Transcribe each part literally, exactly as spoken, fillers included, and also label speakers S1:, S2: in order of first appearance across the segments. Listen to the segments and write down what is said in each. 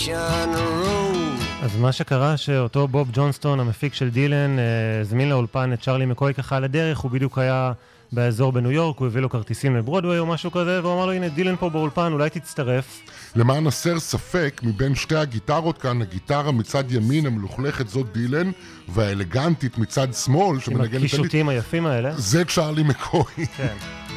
S1: אז מה שקרה שאותו בוב ג'ונסטון, המפיק של דילן, הזמין לאולפן את צ'רלי מקוי ככה על הדרך, הוא בדיוק היה באזור בניו יורק, הוא הביא לו כרטיסים לברודווי או משהו כזה, והוא אמר לו, הנה דילן פה באולפן, אולי תצטרף.
S2: למען הסר ספק, מבין שתי הגיטרות כאן, הגיטרה מצד ימין המלוכלכת זאת דילן, והאלגנטית מצד שמאל,
S1: עם הקישוטים היפים האלה.
S2: זה צ'רלי מקוי.
S1: כן.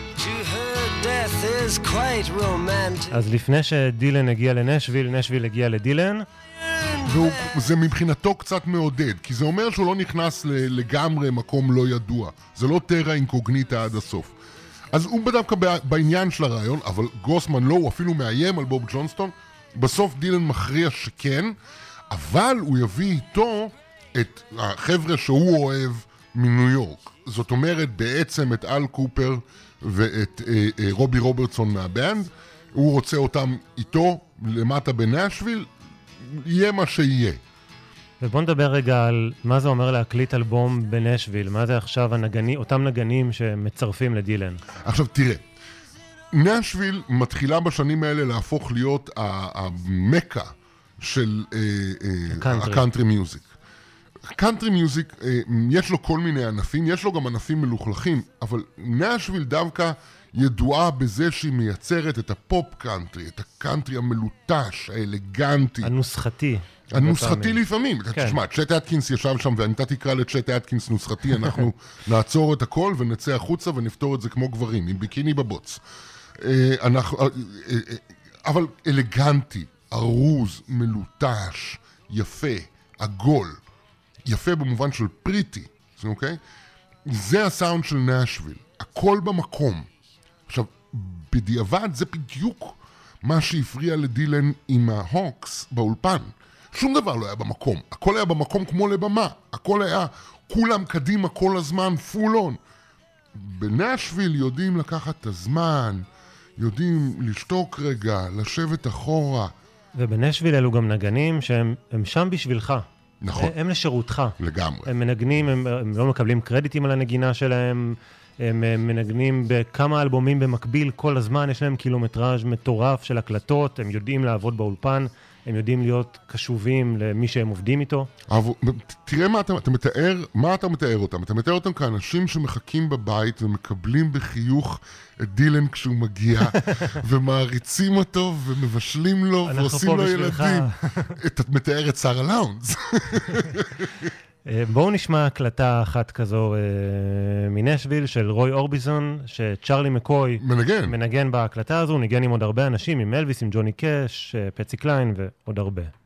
S1: אז לפני שדילן הגיע לנשוויל, נשוויל הגיע לדילן.
S2: וזה מבחינתו קצת מעודד, כי זה אומר שהוא לא נכנס לגמרי מקום לא ידוע. זה לא טרה אינקוגניטה עד הסוף. אז הוא בדווקא בעניין של הרעיון, אבל גוסמן לא, הוא אפילו מאיים על בוב ג'ונסטון. בסוף דילן מכריע שכן, אבל הוא יביא איתו את החבר'ה שהוא אוהב מניו יורק. זאת אומרת בעצם את אל קופר ואת אה, אה, רובי רוברטסון מהבנד. הוא רוצה אותם איתו למטה בנשוויל, יהיה מה שיהיה.
S1: ובוא נדבר רגע על מה זה אומר להקליט אלבום בנשוויל, מה זה עכשיו הנגני, אותם נגנים שמצרפים לדילן.
S2: עכשיו תראה, נשוויל מתחילה בשנים האלה להפוך להיות המקה של הקאנטרי מיוזיק. קאנטרי מיוזיק, יש לו כל מיני ענפים, יש לו גם ענפים מלוכלכים, אבל נשוויל דווקא ידועה בזה שהיא מייצרת את הפופ קאנטרי, את הקאנטרי המלוטש, האלגנטי.
S1: הנוסחתי.
S2: הנוסחתי לפעמים. תשמע, צ'ט אטקינס ישב שם, ואני תקרא לצ'ט אטקינס נוסחתי, אנחנו נעצור את הכל ונצא החוצה ונפתור את זה כמו גברים, עם ביקיני בבוץ. אבל אלגנטי, ארוז, מלוטש, יפה, עגול, יפה במובן של פריטי, אוקיי? זה הסאונד של נשוויל, הכל במקום. עכשיו, בדיעבד זה בדיוק מה שהפריע לדילן עם ההוקס באולפן. שום דבר לא היה במקום, הכל היה במקום כמו לבמה, הכל היה כולם קדימה כל הזמן, פול און. בנשוויל יודעים לקחת את הזמן, יודעים לשתוק רגע, לשבת אחורה.
S1: ובנשוויל אלו גם נגנים שהם הם שם בשבילך.
S2: נכון.
S1: הם לשירותך.
S2: לגמרי.
S1: הם מנגנים, הם, הם לא מקבלים קרדיטים על הנגינה שלהם, הם, הם מנגנים בכמה אלבומים במקביל כל הזמן, יש להם קילומטראז' מטורף של הקלטות, הם יודעים לעבוד באולפן, הם יודעים להיות קשובים למי שהם עובדים איתו. אבל
S2: תראה מה אתה, אתה מתאר, מה אתה מתאר אותם? אתה מתאר אותם כאנשים שמחכים בבית ומקבלים בחיוך את דילן כשהוא מגיע, ומעריצים אותו ומבשלים לו ועושים לו ילדים. אתה מתאר את שרה לאונס.
S1: בואו נשמע הקלטה אחת כזו מנשוויל של רוי אורביזון, שצ'רלי מקוי
S2: מנגן.
S1: מנגן בהקלטה הזו, ניגן עם עוד הרבה אנשים, עם אלוויס, עם ג'וני קאש, פצי קליין ועוד הרבה.